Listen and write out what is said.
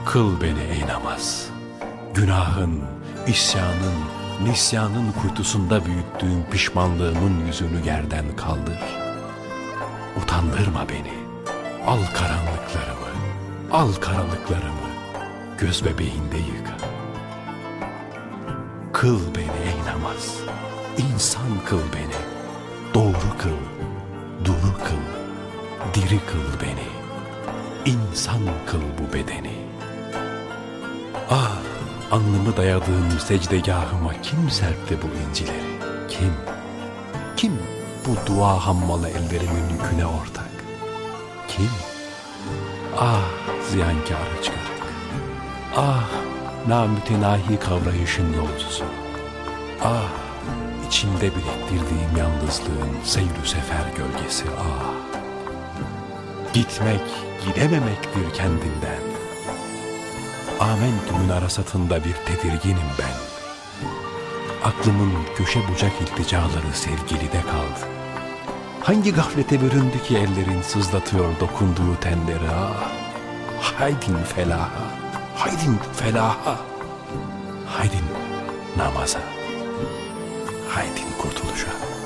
Kıl beni ey namaz, günahın, isyanın, nisyanın kuytusunda büyüttüğüm pişmanlığımın yüzünü yerden kaldır. Utandırma beni, al karanlıklarımı, al karalıklarımı, göz bebeğinde yıka. Kıl beni ey namaz, insan kıl beni, doğru kıl, duru kıl, diri kıl beni, insan kıl bu bedeni. Ah, alnımı dayadığım secdegahıma kim serpti bu incileri? Kim? Kim bu dua hammalı ellerimin yüküne ortak? Kim? Ah ziyankâr hıçkırık, ah namütenahi kavrayışın yolcusu, ah içimde biriktirdiğim yalnızlığın seyr-ü sefer gölgesi, ah. Gitmek, gidememektir kendinden. Amentü'nün arasatında bir tedirginim ben. Aklımın köşe bucak ilticaları sevgilide kaldı. Hangi gaflete büründü ki ellerin sızlatıyor dokunduğu tenleri, ah. Haydin felaha, haydin felaha, haydin namaza, haydin kurtuluşa.